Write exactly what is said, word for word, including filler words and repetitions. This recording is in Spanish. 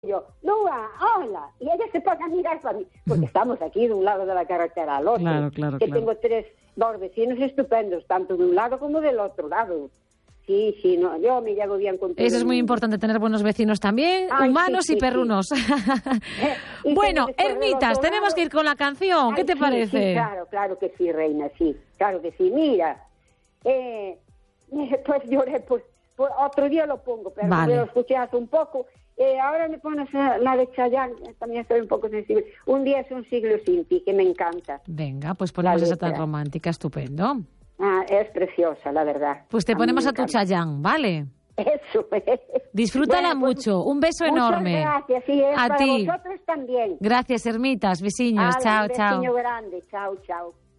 yo, Lua, hola. Y ella se pone a mirar para mí, porque estamos aquí de un lado de la carretera al otro. Claro, claro, que claro. tengo tres, dos vecinos estupendos, tanto de un lado como del otro lado. Sí, sí, no, yo me llevo bien con todo. Eso es muy importante, tener buenos vecinos también, Ay, humanos sí, sí, y perrunos. Sí. y Bueno, después del Ermitas, otro tenemos lado... que ir con la canción. Ay, ¿Qué te sí, parece? Sí, claro, claro que sí, reina, sí, claro que sí. Mira, eh, pues lloré, pues, pues otro día lo pongo, pero Vale. lo escuché hace un poco. Eh, ahora me pones la de Chayanne, también estoy un poco sensible. Un día es un siglo sin ti, que me encanta. Venga, pues ponemos La esa tan letra. romántica, estupendo. Ah, es preciosa, la verdad. Pues te A mí ponemos me a tu encanta. Chayanne, ¿vale? Eso. Disfrútala Bueno, pues, mucho. Un beso muchas enorme. gracias, sí, es A para ti. vosotros también. Gracias, Ermitas. Besiños. Hala, Chao, un chao. besiño grande. Chao, chao.